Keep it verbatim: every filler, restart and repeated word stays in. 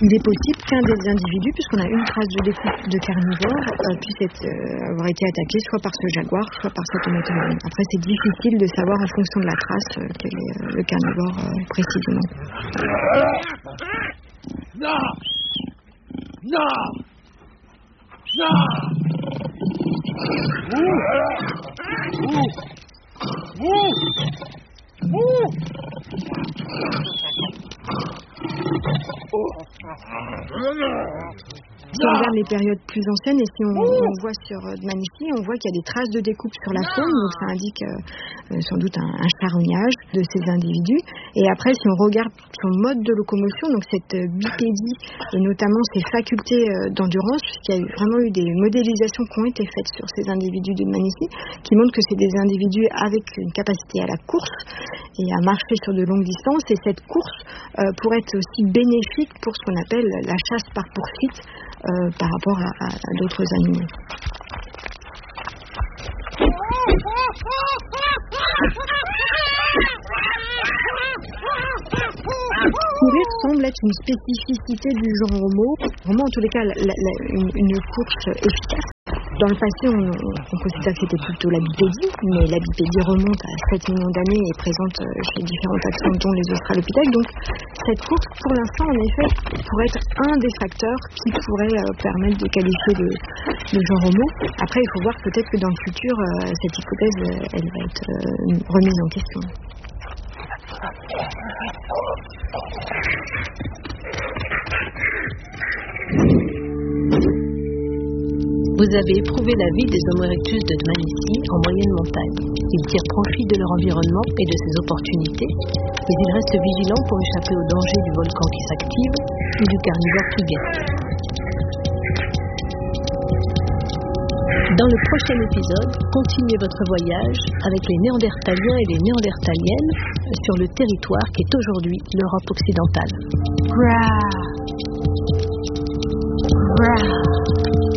il est possible qu'un des individus, puisqu'on a une trace de découpe de carnivore, euh, puisse être, euh, avoir été attaqué soit par ce jaguar, soit par cet hématolome. Après, c'est difficile de savoir en fonction de la trace euh, quel est euh, le carnivore euh, précisément. Non! Non! Non! Ouh! Ouh! Ouh! Si on regarde les périodes plus anciennes et si on, on voit sur Dmanisi, on voit qu'il y a des traces de découpe sur la faune, donc ça indique euh, sans doute un, un charognage de ces individus. Et après, si on regarde son mode de locomotion, donc cette euh, bipédie et notamment ses facultés euh, d'endurance, puisqu'il y a eu, vraiment eu des modélisations qui ont été faites sur ces individus de Dmanisi, qui montrent que c'est des individus avec une capacité à la course et à marcher sur de longues distances. Et cette course euh, pourrait être aussi bénéfique pour ce qu'on appelle la chasse par poursuite euh, par rapport à, à, à d'autres animaux. Courir semble être une spécificité du genre Homo. Vraiment, en tous les cas, la, la, une, une course efficace. Dans le passé, on, on considère que c'était plutôt la bipédie, mais la bipédie remonte à sept millions d'années et est présente chez différents taxons, dont les australopithèques. Donc, cette course, pour l'instant, en effet, pourrait être un des facteurs qui pourrait euh, permettre de qualifier le, le genre Homo. Après, il faut voir peut-être que dans le futur, euh, cette hypothèse, euh, elle va être euh, remise en question. Vous avez éprouvé la vie des Homo erectus de Dmanisi en moyenne montagne. Ils tirent profit de leur environnement et de ses opportunités, mais ils restent vigilants pour échapper aux dangers du volcan qui s'active ou du carnivore qui guette. Dans le prochain épisode, continuez votre voyage avec les Néandertaliens et les Néandertaliennes sur le territoire qui est aujourd'hui l'Europe occidentale. Gra. Gra.